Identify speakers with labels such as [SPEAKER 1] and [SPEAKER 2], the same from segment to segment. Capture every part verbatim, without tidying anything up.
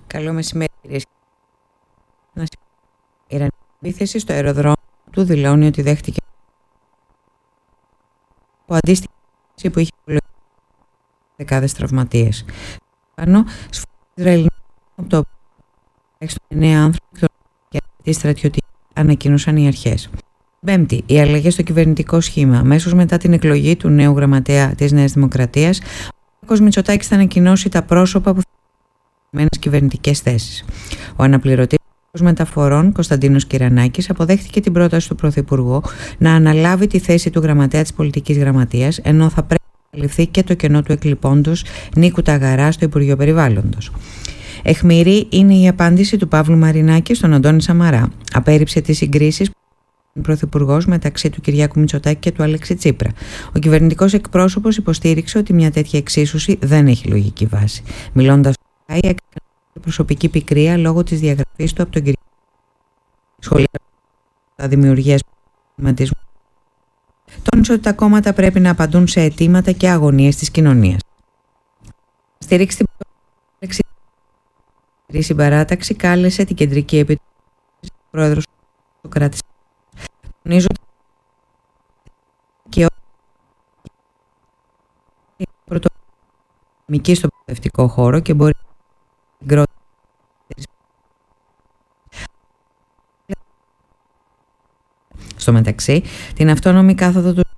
[SPEAKER 1] Καλό μεσημέρι, κυρίες και κύριοι. Η Ιρανική επίθεση στο αεροδρόμιο του δηλώνει ότι δέχτηκε από αντίστοιχη που είχε δεκάδες τραυματίες. Πάνω σφαίρει Ισραηλινό από το τουλάχιστον εννέα άνθρωποι και αρκετοί στρατιωτικοί, ανακοίνωσαν οι αρχές. Πέμπτη, οι αλλαγές στο κυβερνητικό σχήμα. Αμέσως μετά την εκλογή του νέου γραμματέα της Νέας Δημοκρατίας, ο Κ. Μητσοτάκης θα ανακοινώσει τα πρόσωπα που θα έχουν κυβερνητικές θέσεις. Ο αναπληρωτής μεταφορών Κωνσταντίνος Κυρανάκης αποδέχτηκε την πρόταση του Πρωθυπουργού να αναλάβει τη θέση του γραμματέα της πολιτικής γραμματείας, ενώ θα πρέπει να καλυφθεί και το κενό του εκλειπώντος Νίκου Ταγαρά στο Υπουργείο Περιβάλλοντος. Αιχμηρή είναι η απάντηση του Παύλου Μαρινάκη στον Αντώνη Σαμαρά. Απέρριψε τις συγκρίσεις που Πρωθυπουργός μεταξύ του Κυριάκου Μητσοτάκη και του Αλέξη Τσίπρα. Ο κυβερνητικός εκπρόσωπος υποστήριξε ότι μια τέτοια εξίσωση δεν έχει λογική βάση. Μιλώντας στο ΚΑΙ, έκανε προσωπική πικρία λόγω της διαγραφής του από τον Κυριάκο. Σχολιάζει τα δημιουργίας προβληματισμού. Τόνισε ότι τα κόμματα πρέπει να απαντούν σε αιτήματα και αγωνίες της κοινωνίας. Στηρίξει την πρόταση. Η συμπαράταξη κάλεσε την Κεντρική Επιτροπή του Πρόεδρου του Κράτης. Τονίζω και η πρωτοβουλία στον προοδευτικό χώρο και μπορεί να συγκρότηση. Στο μεταξύ, την αυτόνομη κάθοδο του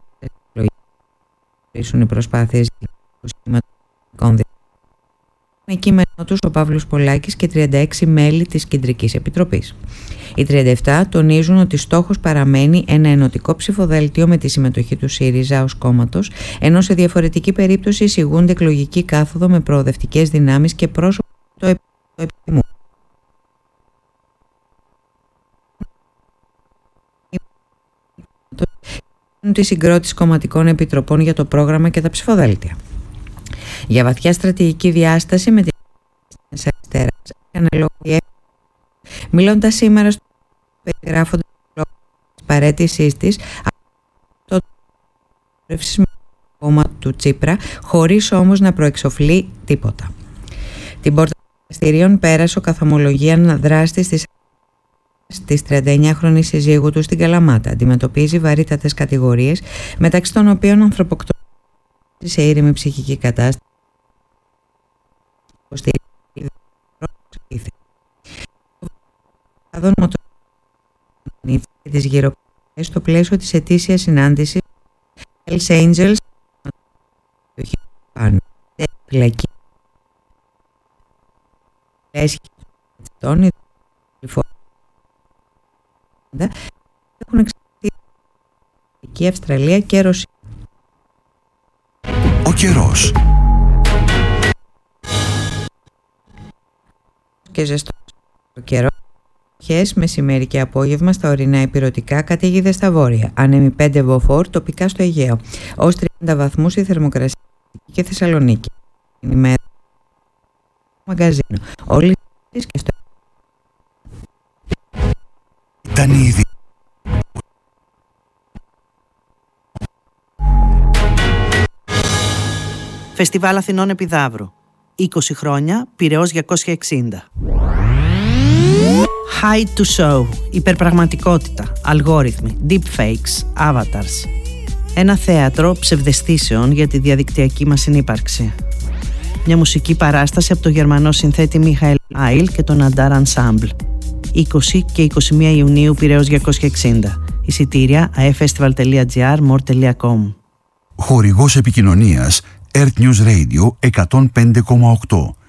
[SPEAKER 1] οι προσπάθειες σχηματικών κείμενο τους ο Παύλος Πολάκης και τριάντα έξι μέλη της Κεντρικής Επιτροπής. Οι τριάντα επτά τονίζουν ότι στόχος παραμένει ένα ενωτικό ψηφοδέλτιο με τη συμμετοχή του ΣΥΡΙΖΑ ως κόμματος, ενώ σε διαφορετική περίπτωση εισηγούνται εκλογική κάθοδο με προοδευτικές δυνάμεις και πρόσωπο το επιθυμούν. Τη συγκρότηση κομματικών επιτροπών για το πρόγραμμα και τα ψηφοδέλτια. Για βαθιά στρατηγική διάσταση με την αριστερά έκανε λόγο. Μιλώντας σήμερα στο περιγράφοντα της παρέτησής της το με το κόμμα του Τσίπρα, χωρίς όμως να προεξοφλεί τίποτα. Την πόρτα των δικαστηρίων πέρασε ο καθομολογίαν δράστης της της τριανταεννιάχρονης συζύγου του στην Καλαμάτα. Αντιμετωπίζει βαρύτατες κατηγορίες, μεταξύ των οποίων ανθρωποκτονία σε ήρεμη ψυχική κατάσταση. Και τις γυροπαίδειες στο πλαίσιο της ετήσιας συνάντησης Hells Angels πάνω. Φυλακή. Έχουν εξαρτήσει Αυστραλία και Ρωσία.
[SPEAKER 2] Ο καιρός.
[SPEAKER 1] Και ζεστό το καιρό. Χες, μεσημέρι και απόγευμα στα ορεινά ηπειρωτικά, καταιγίδες στα βόρεια. Άνεμοι πέντε μποφόρ τοπικά στο Αιγαίο. Ως τριάντα βαθμούς η θερμοκρασία και Θεσσαλονίκη. Είναι ημέρα μαγκαζίνο. Όλοι και στο
[SPEAKER 2] ήταν ήδη.
[SPEAKER 3] Φεστιβάλ Αθηνών Επιδαύρου. είκοσι χρόνια, Πειραιώς διακόσια εξήντα. High to show. Υπερπραγματικότητα, αλγόριθμοι, deepfakes, avatars. Ένα θέατρο ψευδαισθήσεων για τη διαδικτυακή μας συνύπαρξη. Μια μουσική παράσταση από το γερμανό συνθέτη Μιχαήλ Άιλ και τον Αντάρ Ensemble. είκοσι και είκοσι μία Ιουνίου, Πειραιώς διακόσια εξήντα. Εισιτήρια a e festival τελεία gr, more τελεία com.
[SPEAKER 2] Χορηγός επικοινωνίας Earth News Radio εκατόν πέντε κόμμα οκτώ.